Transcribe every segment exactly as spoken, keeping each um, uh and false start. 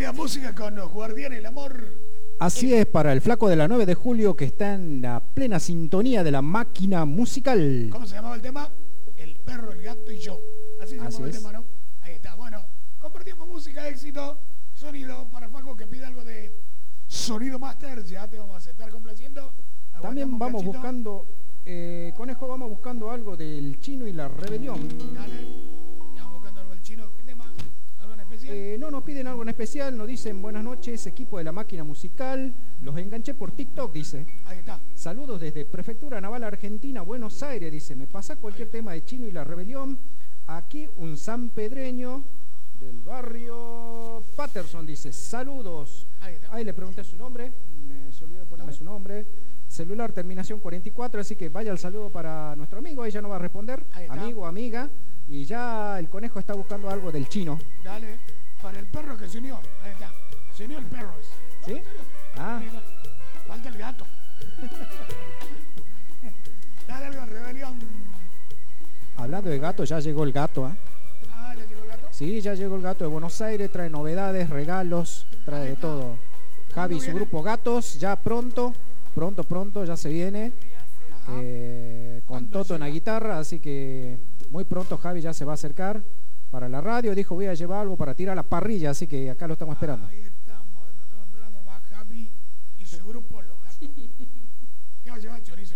Todavía música con los Guardianes del Amor. Así es, para el flaco de la nueve de julio que está en la plena sintonía de la máquina musical. ¿Cómo se llamaba el tema? El perro, el gato y yo. Así se llamaba Así el es. tema, ¿no? Ahí está. Bueno, compartimos música, éxito, sonido para Faco que pide algo de Sonido Master. Ya te vamos a estar complaciendo. También Aguantamos vamos cachito. buscando, eh, Conejo, vamos buscando algo del Chino y la Rebelión. Dale. Ya vamos buscando algo del Chino. ¿Qué tema? ¿Algo en especial? Eh, no nos piden algo en especial, nos dicen buenas noches, equipo de la máquina musical. Los enganché por TikTok, dice. Ahí está. Saludos desde Prefectura Naval Argentina, Buenos Aires, dice. Me pasa cualquier tema de Chino y la Rebelión. Aquí un sanpedreño del barrio Patterson, dice. Saludos. Ahí está. Ahí le pregunté su nombre, me se olvidó ponerme su nombre. Celular terminación cuarenta y cuatro, así que vaya el saludo para nuestro amigo, ella no va a responder. Ahí está. Amigo, amiga. Y ya el Conejo está buscando algo del Chino. Dale. Para el perro que se unió. Ahí está. Se unió el perro ese. ¿Sí? ¿En serio? Ah. Ahí está. Falta el gato. Dale algo de Rebelión. Hablando de gato, ya llegó el gato, ¿ah? Ah, ¿ya llegó el gato? Sí, ya llegó el gato de Buenos Aires, trae novedades, regalos, trae de todo. Javi y su viene? grupo Gatos, ya pronto, pronto, pronto, ya se viene. Ajá. Eh, con ¿Cuándo Toto en la llega? guitarra, así que muy pronto Javi ya se va a acercar para la radio. Dijo, voy a llevar algo para tirar a la parrilla, así que acá lo estamos esperando. Ahí estamos, lo estamos esperando más Javi y su grupo Los Gatos. ¿Qué va a llevar chorizos?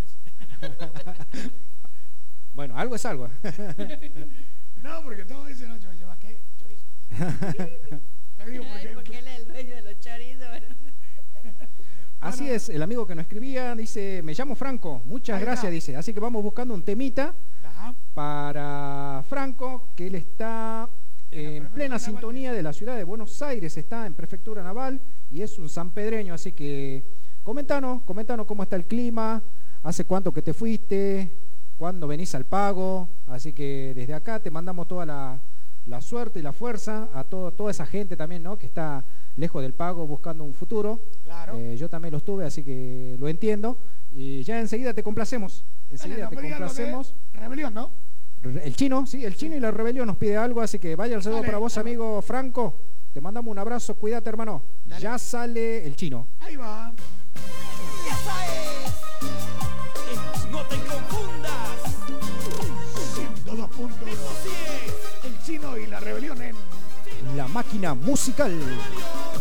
Bueno, algo es algo. No, porque todos dicen, no, ¿lleva qué? Chorizo. Lo digo Ay, porque... porque él es el dueño de los chorizos. Así es, el amigo que nos escribía dice, me llamo Franco, muchas Ahí gracias, está. dice. Así que vamos buscando un temita Ajá. para Franco, que él está En la en Prefectura plena Naval. sintonía de la ciudad de Buenos Aires, está en Prefectura Naval y es un sanpedreño, así que comentanos, comentanos cómo está el clima, hace cuánto que te fuiste, cuándo venís al pago, así que desde acá te mandamos toda la, la suerte y la fuerza a todo, toda esa gente también, ¿no? Que está lejos del pago buscando un futuro. Claro. Eh, yo también lo estuve, así que lo entiendo. Y ya enseguida te complacemos. Enseguida Dale, te nos pedí algo de complacemos. Rebelión, ¿no? El Chino, sí, el Chino y la Rebelión nos pide algo, así que vaya el saludo Dale, para vos, dale. amigo Franco. Te mandamos un abrazo, cuídate, hermano. Dale. Ya sale el Chino. Ahí va. No te confundas. ciento dos punto uno. El Chino y la Rebelión en... La máquina musical.